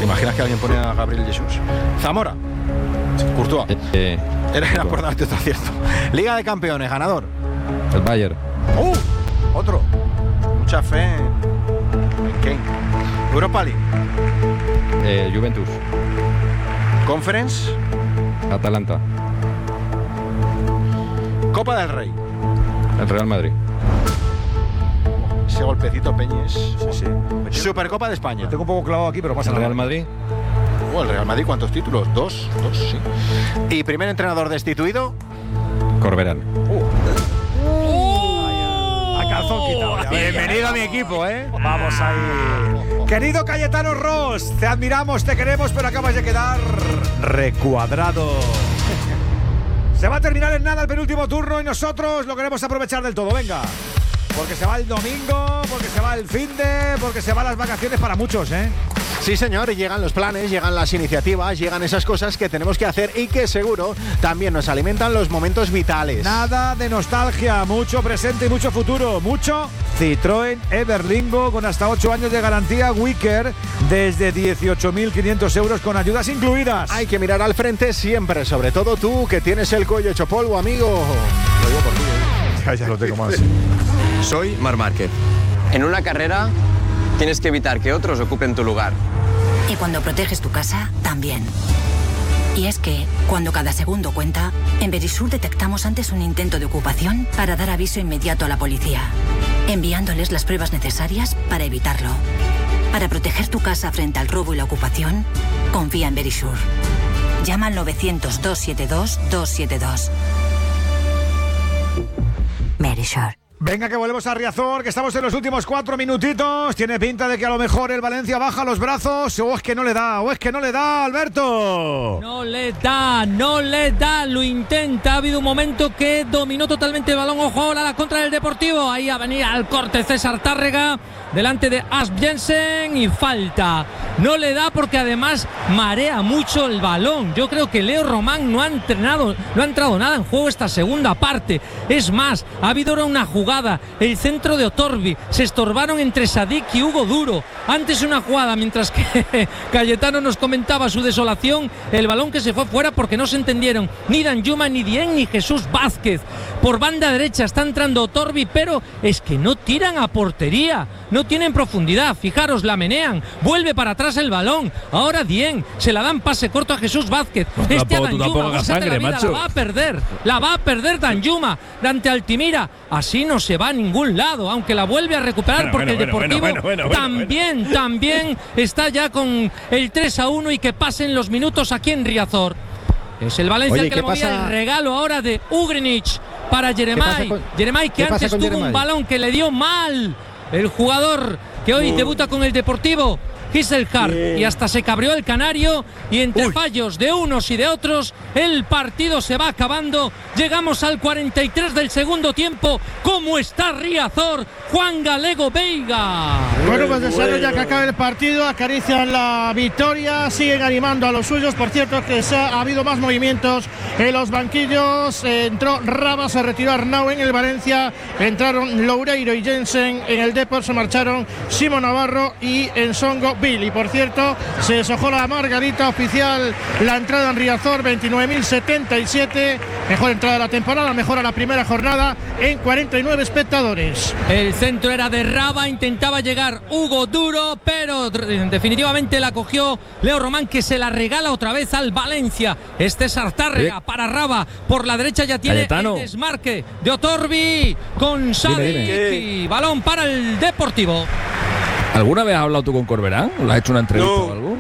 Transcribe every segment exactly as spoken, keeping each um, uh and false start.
¿Te imaginas que alguien pone a Gabriel Jesús? Zamora. Courtois. Eh, Era, era por darte otro acierto. Liga de Campeones, ganador. el Bayern. ¡Uh! Otro. Mucha fe en, en Kane. Europa League. Eh, Juventus. Conference. Atalanta. Copa del Rey. El Real Madrid. Ese golpecito Peñes. Sí, sí. Supercopa de España. Lo tengo un poco clavado aquí, pero pasa El nada. Real Madrid. Oh, el Real Madrid, ¿cuántos títulos? Dos, dos, sí. ¿Y primer entrenador destituido? Corberán. A calzón quitado. ya. Bienvenido a mi equipo, ¿eh? Vamos ahí. Querido Cayetano Ross, te admiramos, te queremos, pero acabas de quedar recuadrado. Se va a terminar en nada el penúltimo turno y nosotros lo queremos aprovechar del todo. Venga. Porque se va el domingo, porque se va el finde, porque se van las vacaciones para muchos, ¿eh? Sí, señor, y llegan los planes, llegan las iniciativas, llegan esas cosas que tenemos que hacer y que seguro también nos alimentan los momentos vitales. Nada de nostalgia, mucho presente y mucho futuro. Mucho Citroën Everlingo con hasta ocho años de garantía Wicker desde dieciocho mil quinientos euros con ayudas incluidas. Hay que mirar al frente siempre, sobre todo tú que tienes el cuello hecho polvo, amigo. Lo digo por ti, ¿eh? Ya, ya lo tengo más. Soy Marc Márquez. En una carrera tienes que evitar que otros ocupen tu lugar. Y cuando proteges tu casa, también. Y es que, cuando cada segundo cuenta, en Verisur detectamos antes un intento de ocupación para dar aviso inmediato a la policía, enviándoles las pruebas necesarias para evitarlo. Para proteger tu casa frente al robo y la ocupación, confía en Verisur. Llama al novecientos, doscientos setenta y dos, doscientos setenta y dos. Verisur. Venga, que volvemos a Riazor, que estamos en los últimos cuatro minutitos. Tiene pinta de que a lo mejor el Valencia baja los brazos. O es que no le da, o es que no le da, Alberto. No le da, no le da, lo intenta. Ha habido un momento que dominó totalmente el balón. Ojo ahora a la contra del Deportivo. Ahí a venir al corte César Tárrega, delante de Asp Jensen, y falta. No le da porque además marea mucho el balón. Yo creo que Leo Román no ha entrenado, no ha entrado nada en juego esta segunda parte. Es más, ha habido ahora una jugada. El centro de Otorbi, se estorbaron entre Sadik y Hugo Duro. Antes una jugada, mientras que Cayetano nos comentaba su desolación, el balón que se fue fuera porque no se entendieron ni Danjuma, ni Dieng, ni Jesús Vázquez. Por banda derecha está entrando Otorbi, pero es que no tiran a portería, no tienen profundidad. Fijaros, la menean, vuelve para atrás el balón. Ahora Dieng, se la dan pase corto a Jesús Vázquez. No, este tampoco, a Danjuma, tampoco sangre, la, vida, macho. la va a perder, la va a perder Danjuma ante Altimira. Así no se va a ningún lado, aunque la vuelve a recuperar, Bueno, porque bueno, el Deportivo bueno, bueno, bueno, también, bueno. también está ya con el tres a uno y que pasen los minutos aquí en Riazor. Es el Valencia Oye, el que le movía pasa? el regalo ahora de Ugrinic para Jeremai. con- Jeremai que qué antes pasa con tuvo un Jeremai? balón que le dio mal el jugador que hoy debuta con el Deportivo, Gisselhart, y hasta se cabreó el canario, y entre Uy. fallos de unos y de otros el partido se va acabando. Llegamos al cuarenta y tres del segundo tiempo. ¿Cómo está Riazor? Juan Galego Veiga. Bueno, pues deseando ya que acabe el partido, acarician la victoria, siguen animando a los suyos. Por cierto, que se ha, ha habido más movimientos en los banquillos. Eh, entró Raba, se retiró Arnau en el Valencia, entraron Loureiro y Jensen en el Depor, se marcharon Simón Navarro y Ensongo Bill. Y por cierto, se deshojó la margarita oficial, la entrada en Riazor, veintinueve mil setenta y siete, mejor entrada de la temporada, mejor a la primera jornada en cuarenta y nueve espectadores. El centro era de Raba, intentaba llegar Hugo Duro, pero definitivamente la cogió Leo Román, que se la regala otra vez al Valencia. Este es Sartárrega para Raba, por la derecha ya tiene Cayetano. el desmarque de Otorbi con Sadik, dime. y balón para el Deportivo. ¿Alguna vez has hablado tú con Corberán? ¿O le has hecho una entrevista o algo?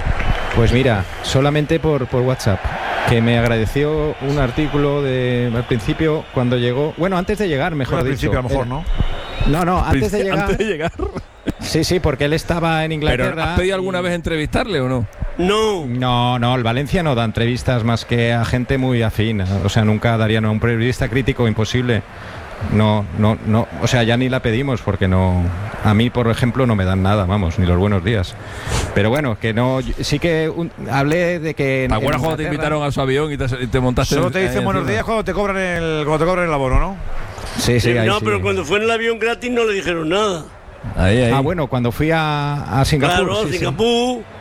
Pues mira, solamente por, por WhatsApp, que me agradeció un artículo de al principio cuando llegó, bueno, antes de llegar, mejor Al dicho. principio, a lo mejor, Era- ¿no? No, no, antes de llegar. Antes de llegar. Sí, sí, porque él estaba en ¿Pero Inglaterra. has pedido alguna vez entrevistarle o no? No. No, no, el Valencia no da entrevistas más que a gente muy afín. O sea, nunca darían a un periodista crítico, imposible. No, no, no. O sea, ya ni la pedimos porque no. A mí, por ejemplo, no me dan nada, vamos, ni los buenos días. Pero bueno, que no. Sí que un- hablé de que. ¿Te en acuerdas cuando te Inglaterra- invitaron a su avión y te, y te montaste? Solo te ahí dicen buenos encima? días cuando te cobran el, cuando te cobran el abono, ¿no? Sí, sí, ahí no, sí. pero cuando fue en el avión gratis no le dijeron nada. Ahí, ahí. Ah, bueno, cuando fui a, a Singapur. Claro, sí, sí. Singapur.